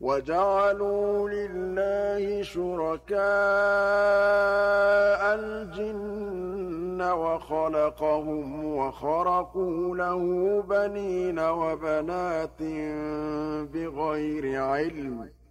وَجَعَلُوا لِلَّهِ شُرَكَاءَ الْجِنَّ وَخَلَقَهُمْ وَخَرَقُوا لَهُ بَنِينَ وَبَنَاتٍ بِغَيْرِ عِلْمٍ ۚ